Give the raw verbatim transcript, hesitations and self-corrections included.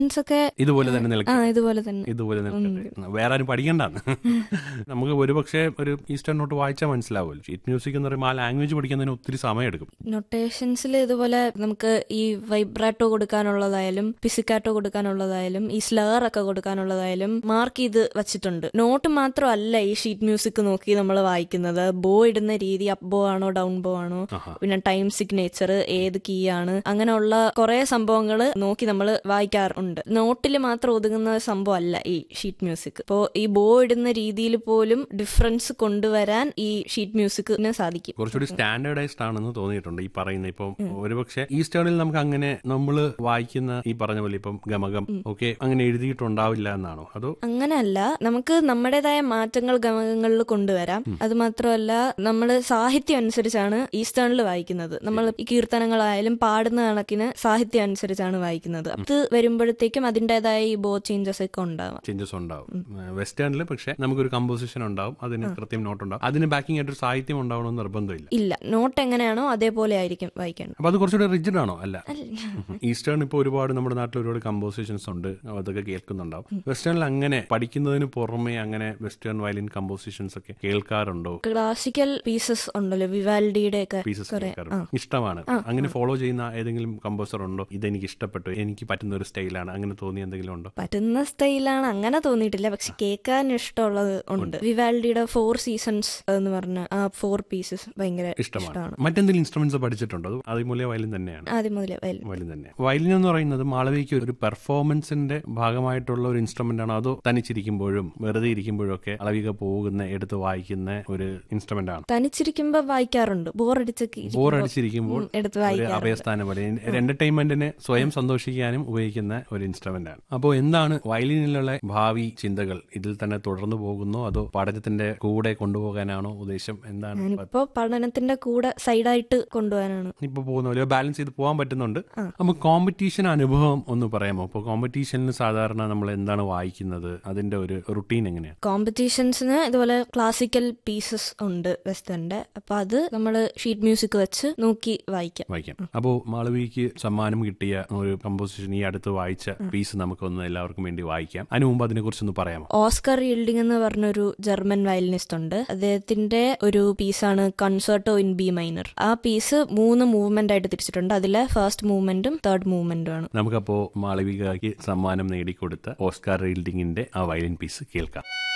ഒക്കെ ഇതുപോലെ തന്നെ നിൽക്കും. ഇതുപോലെ തന്നെ ഇതുപോലെ നിൽക്കട്ടെ, വേറെ ആരും പഠിക്കണ്ടാണ്. നമുക്ക് ഒരുപക്ഷെ ഒരു ഈസ്റ്റേൺ നോട്ട് വായിച്ചാൽ മനസ്സിലാവുമല്ലോ. ഷീറ്റ് മ്യൂസിക് എന്ന് പറയുമ്പോൾ ആ ലാംഗ്വേജ് പഠിക്കുന്നതിന് ഒത്തിരി സമയം എടുക്കും. നൊട്ടേഷൻസിൽ ഇതുപോലെ നമുക്ക് ഈ വൈബ്രാറ്റോ കൊടുക്കാനുള്ളതായാലും പിസിക്കാറ്റോ കൊടുക്കാനുള്ളതായാലും ഈ സ്ലർ ഒക്കെ കൊടുക്കാനുള്ളതായാലും മാർക്ക് ചെയ്ത് വെച്ചിട്ടുണ്ട്. നോട്ട് മാത്രമല്ല ഈ ഷീറ്റ് മ്യൂസിക് നോക്കി നമ്മൾ വായിക്കുന്നത്. ബോ ഇടുന്ന രീതി, അപ്പ് ബോ ആണോ ഡൗൺ ബോ ആണോ, പിന്നെ ടൈം സിഗ്നേച്ചർ, ഏത് കീ ആണ്, അങ്ങനെയുള്ള കുറെ സംഭവങ്ങൾ നോക്കി നമ്മൾ വായിക്കാറുണ്ട്. നോട്ടിൽ മാത്രം ഒതുങ്ങുന്ന സംഭവം അല്ല ഈ ഷീറ്റ് മ്യൂസിക്. ഇപ്പോ ഈ ബോ ഇടുന്ന രീതിയിൽ പോലും ഡിഫറൻസ് കൊണ്ടുവരാൻ ഈ ഷീറ്റ് മ്യൂസിക്കിന് സാധിക്കും. കുറച്ചുകൂടി സ്റ്റാൻഡേർഡൈസ്ഡ് ആണെന്ന് തോന്നിയിട്ടുണ്ട് ഈ പറയുന്ന. ഇപ്പം ഒരുപക്ഷെ ഈസ്റ്റേണിൽ നമുക്ക് അങ്ങനെ നമ്മൾ വായിക്കുന്ന ഈ പറഞ്ഞ പോലെ ഇപ്പം ഗമകം ഒക്കെ അങ്ങനെ എഴുതിയിട്ടുണ്ടാവില്ല എന്നാണോ? അതോ അങ്ങനെയല്ല, നമുക്ക് നമ്മുടേതായ മാറ്റങ്ങൾ ഗമകങ്ങളിൽ കൊണ്ടുവരാം. അത് മാത്രമല്ല, നമ്മള് സാഹിത്യം അനുസരിച്ചാണ് ഈസ്റ്റേണിൽ വായിക്കുന്നത്. നമ്മൾ ഈ കീർത്തനങ്ങളായാലും പാടുന്ന കണക്കിന് സാഹിത്യം അനുസരിച്ചാണ് വായിക്കുന്നത്. അത് വരുമ്പോഴത്തേക്കും അതിന്റേതായ ഈ ബോ ചേഞ്ചസ് ഒക്കെ ഉണ്ടാവും ചേഞ്ചസ് ഉണ്ടാവും. വെസ്റ്റേണിൽ പക്ഷെ നമുക്കൊരു കമ്പോസിഷൻ ഉണ്ടാവും, അതിന് കൃത്യം നോട്ട് ഉണ്ടാവും. അതിന് ബാക്കിംഗ് ആയിട്ട് ഒരു സാഹിത്യം ഉണ്ടാവണമെന്ന് നിർബന്ധമില്ല. ഇല്ല, നോട്ട് എങ്ങനെയാണോ അതേപോലെ ആയിരിക്കും വായിക്കേണ്ടത്. അപ്പൊ അത് കുറച്ചുകൂടി റിജിഡ് ആണോ? അല്ല, ഈസ്റ്റേൺ ഇപ്പോൾ ഒരുപാട് നമ്മുടെ നാട്ടിൽ ഒരുപാട് കമ്പോസിഷൻസ് ഉണ്ട്, അതൊക്കെ കേൾക്കുന്നുണ്ടാവും. വെസ്റ്റേണിൽ അങ്ങനെ പഠിക്കുന്നതിന് പുറമെ അങ്ങനെ വെസ്റ്റേൺ വയലിൻ കമ്പോസിഷൻസ് ഒക്കെ കേൾക്കാറുണ്ടോ? ക്ലാസിക്കൽ പീസസ് ഉണ്ടല്ലോ, വിവാൽഡിയുടെ ഒക്കെ പീസസ് കേൾക്കാറുണ്ട്. ഇഷ്ടമാണ്. അങ്ങനെ ഫോളോ ചെയ്യുന്ന ഏതെങ്കിലും കമ്പോസർ ഉണ്ടോ? ഇതെനിക്ക് ഇഷ്ടപ്പെട്ടു, എനിക്ക് പറ്റുന്ന ഒരു സ്റ്റൈലാണ്, അങ്ങനെ തോന്നിയ എന്തെങ്കിലും ഉണ്ടോ? പറ്റുന്ന സ്റ്റൈലാണ് അങ്ങനെ തോന്നിയിട്ടില്ല, പക്ഷെ കേൾക്കാൻ ഇഷ്ടമുള്ളത് ഉണ്ട്. വിവാൽഡിയുടെ ഫോർ സീസൺസ് എന്ന് പറഞ്ഞ ആ ഫോർ പീസസ് ഭയങ്കര ഇഷ്ടമാണ്. മറ്റെന്തെങ്കിലും ഇൻസ്ട്രുമെന്റ്സ് പഠിച്ചിട്ടുണ്ടോ? അത് ആദ്യം മുതലേ വയലിൻ തന്നെയാണ്? ആദ്യം മുതലേ വയലിൻ വയലിൻ തന്നെ. വയലിൻ എന്ന് പറയുന്നത് മാളവികയ്ക്ക് ഒരു പെർഫോമൻസിന്റെ ഭാഗമായിട്ടുള്ള ഒരു ഇൻസ്ട്രുമെന്റ് ആണോ? അതോ തനിച്ചിരിക്കുമ്പോഴും വെറുതെ ഇരിക്കുമ്പോഴും ഒക്കെ മാളവിക പോകുന്ന എടുത്ത് വായിക്കുന്ന ഒരു ഇൻസ്ട്രുമെന്റ് ആണ്? തനിച്ചിരിക്കുമ്പോ വായിക്കാറുണ്ട്, ബോറടിച്ച് ബോറടിച്ചിരിക്കുമ്പോൾ എടുത്ത് വായിക്കാറുണ്ട്. അഭയസ്ഥാനം പോലെ എന്റർടൈൻമെന്റിനെ സ്വയം സന്തോഷിക്കാനും ഉപയോഗിക്കുന്ന ഒരു ഇൻസ്ട്രുമെന്റ് ആണ്. അപ്പോൾ എന്താണ് വയലിനിലുള്ള ഭാവി ചിന്തകൾ? ഇതിൽ തന്നെ തുടർന്നു പോകുന്നോ അതോ പഠനത്തിന്റെ കൂടെ കൊണ്ടുപോകാനാണോ ഉദ്ദേശം? എന്താണ് ഇപ്പോ പഠനത്തിന്റെ കൂടെ സൈഡായിട്ട് കൊണ്ടുപോകാനാണ് ഇപ്പൊ പോകുന്ന, ബാലൻസ് ചെയ്ത് പോകാൻ പറ്റുന്നുണ്ട്. അപ്പൊ കോമ്പറ്റീഷൻ അനുഭവം ഒന്ന് പറയാമോ? ഇപ്പൊ കോമ്പറ്റീഷനിൽ സാധാരണ നമ്മൾ എന്താണ് വായിക്കുന്നത്, അതിന്റെ ഒരു റുട്ടീൻ എങ്ങനെയാണ്? കോമ്പറ്റീഷൻസിന് ഇതുപോലെ ക്ലാസിക്കൽ പീസസ് ഉണ്ട് വെസ്റ്റേണിന്റെ, അപ്പൊ അത് നമ്മള് ഷീറ്റ് മ്യൂസിക് വെച്ച് നോക്കി വായിക്കാം വായിക്കാം അപ്പോ മാളവികയ്ക്ക് സമ്മാനം കിട്ടിയ ഒരു കമ്പോസിഷൻ ഈ അടുത്ത് വായിച്ച പീസ് നമുക്കൊന്ന് എല്ലാവർക്കും വേണ്ടി വായിക്കാം. അതിനു മുമ്പ് അതിനെ കുറിച്ചൊന്ന് പറയാമോ? ഓസ്കർ ഈൽഡിംഗ് എന്ന് പറഞ്ഞൊരു ജർമ്മൻ വയലിനിസ്റ്റ് ഉണ്ട്. അദ്ദേഹത്തിന്റെ ഒരു പീസാണ് കൺസേർട്ടോ ഇൻ ബി മൈനർ. ആ പീസ് മൂന്ന് മൂവ്മെന്റ് ആയിട്ട് തിരിച്ചിട്ടുണ്ട്. അതിലെ ഫസ്റ്റ് മൂവ്മെന്റും തേർഡ് മൂവ്മെന്റും ആണ്. നമുക്കപ്പോ മാളവികയ്ക്ക് സമ്മാനം നേടിക്കൊടുത്ത ഓസ്കർ ഈൽഡിംഗിന്റെ ആ വയലിൻ പീസ് കേൾക്കാം.